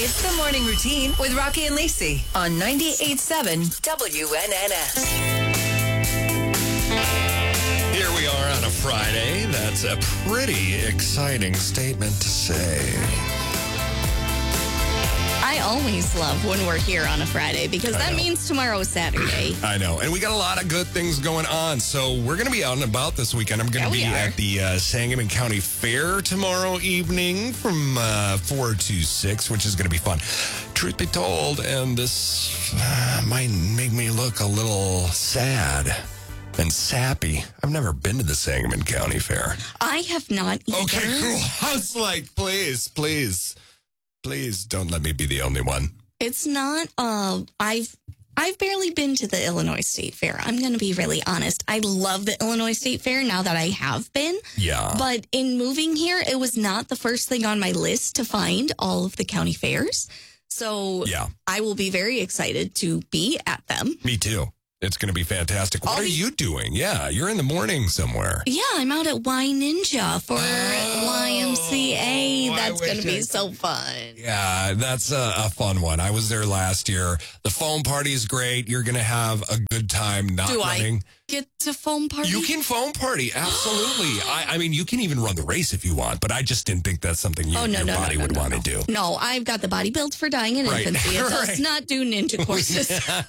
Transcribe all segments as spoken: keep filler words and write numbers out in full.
It's the morning routine with Rocky and Lacey on ninety-eight point seven W N N S. Here we are on a Friday. That's a pretty exciting statement to say. I always love when we're here on a Friday because that means tomorrow is Saturday. I know. And we got a lot of good things going on. So we're going to be out and about this weekend. I'm going to Yeah, be we at the uh, Sangamon County Fair tomorrow evening from uh, four to six, which is going to be fun. Truth be told, and this uh, might make me look a little sad and sappy. I've never been to the Sangamon County Fair. I have not either. Okay, cool. I was like, please, please. Please don't let me be the only one. It's not. Uh, I've I've barely been to the Illinois State Fair. I'm going to be really honest. I love the Illinois State Fair now that I have been. Yeah. But in moving here, it was not the first thing on my list to find all of the county fairs. So yeah. I will be very excited to be at them. Me too. It's going to be fantastic. What I'll are be- you doing? Yeah, you're in the morning somewhere. Yeah, I'm out at Y Ninja for Oh, Y M C A. I That's going wish to be I- so fun. Yeah, that's a, a fun one. I was there last year. The foam party is great. You're going to have a good time not Do running. I get to foam party? You can foam party, absolutely. I, I mean, you can even run the race if you want, but I just didn't think that's something you, Oh, no, your no, no, body no, would no, want no. to do. No, I've got the body built for dying in Right. infancy. It does Right. not do ninja courses.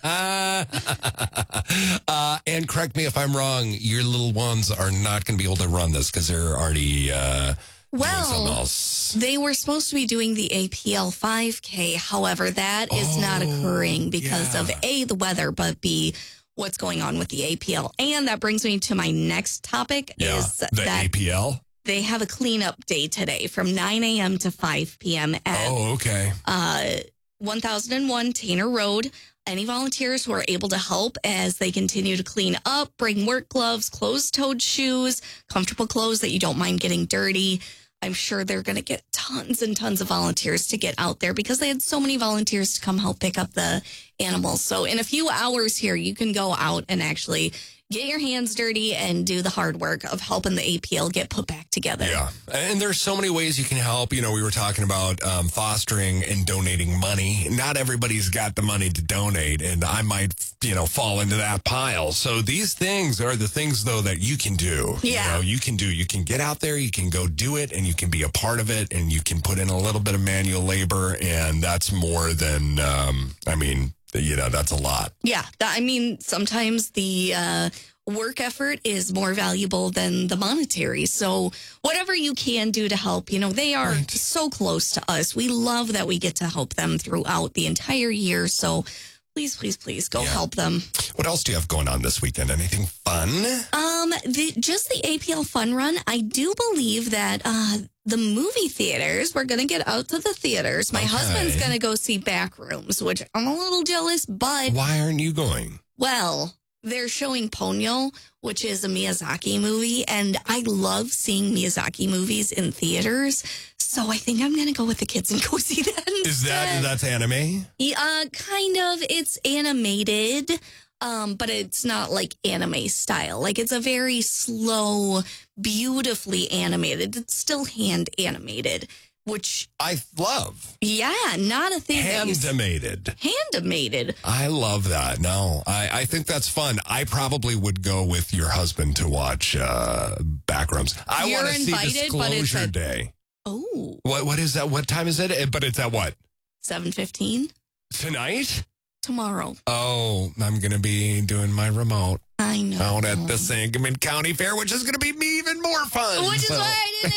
uh, and correct me if I'm wrong, your little ones are not going to be able to run this because they're already uh, doing something Well, else. they were supposed to be doing the A P L five K. However, that is not Oh, occurring because yeah. of A, the weather, but B, what's going on with the A P L. And that brings me to my next topic Yeah, is the that A P L? they have a cleanup day today from nine a.m. to five p.m. at Oh, okay. uh, one thousand one Tanner Road. Any volunteers who are able to help as they continue to clean up, bring work gloves, closed-toed shoes, comfortable clothes that you don't mind getting dirty. I'm sure they're going to get tons and tons of volunteers to get out there because they had so many volunteers to come help pick up the animals. So in a few hours here, you can go out and actually get your hands dirty and do the hard work of helping the A P L get put back together. Yeah. And there's so many ways you can help. You know, we were talking about um, fostering and donating money. Not everybody's got the money to donate, and I might, you know, fall into that pile. So these things are the things, though, that you can do. Yeah. You know, you can do. You can get out there, you can go do it, and you can be a part of it, and you can put in a little bit of manual labor, and that's more than, um, I mean, you know, that's a lot. Yeah, that, I mean, sometimes the uh, work effort is more valuable than the monetary. So whatever you can do to help, you know, they are Right. so close to us. We love that we get to help them throughout the entire year. So please, please, please go Yeah. help them. What else do you have going on this weekend? Anything fun? Um, the, just the A P L Fun Run. I do believe that uh, the movie theaters, we're going to get out to the theaters. My Okay. husband's going to go see Backrooms, which I'm a little jealous, but Why aren't you going? well, they're showing Ponyo, which is a Miyazaki movie, and I love seeing Miyazaki movies in theaters. So I think I'm going to go with the kids and go see that instead. Is that that's anime? Yeah, uh, kind of. It's animated, um, but it's not like anime style. Like it's a very slow, beautifully animated. It's still hand animated, which, I love yeah, not a thing that you handmated. hand-animated. I love that. No, I, I think that's fun. I probably would go with your husband to watch uh, Backrooms. I You're want to see invited, but it's Disclosure at- Day. Oh, What what is that? What time is it? Eh, But it's at what? seven fifteen Tonight? tomorrow. Oh, I'm gonna be doing my remote I know. out at the Sangamon County Fair, which is gonna be even more fun. Which is So- why I didn't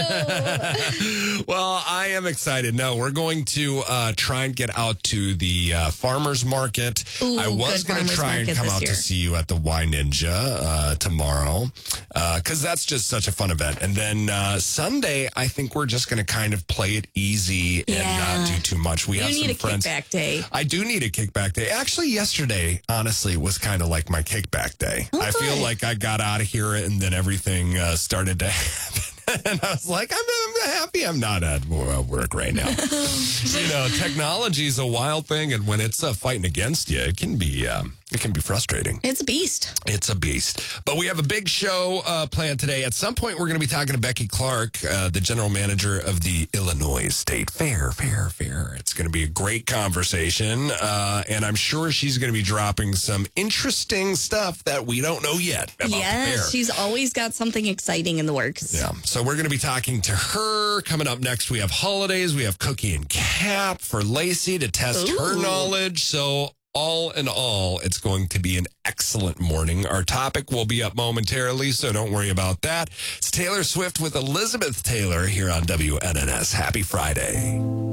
invite you. Well, I am excited. No, we're going to uh, try and get out to the uh, farmer's market. Ooh, I was good going to farmer's try and market come this out year. to see you at the Y Ninja uh, tomorrow because that's just such a fun event. And then uh, Sunday, I think we're just going to kind of play it easy and Yeah. not do too much. We You have need some a friends. kickback day. I do need a kickback day. Actually, yesterday, honestly, was kind of like my kickback day. Oh, I feel good. like I got out of here and then everything uh, started to happen. And I was like, I'm, I'm happy I'm not at uh, work right now. You know, technology is a wild thing. And when it's uh, fighting against you, it can be um, It can be frustrating. It's a beast. It's a beast. But we have a big show uh, planned today. At some point, we're going to be talking to Becky Clark, uh, the general manager of the Illinois State Fair. Fair, fair. It's going to be a great conversation. Uh, and I'm sure she's going to be dropping some interesting stuff that we don't know yet about yes, the fair. She's always got something exciting in the works. Yeah. So we're going to be talking to her. Coming up next, we have holidays. We have Cookie and Cap for Lacey to test Ooh. her knowledge. So all in all, it's going to be an excellent morning. Our topic will be up momentarily, so don't worry about that. It's Taylor Swift with Elizabeth Taylor here on W N N S. Happy Friday.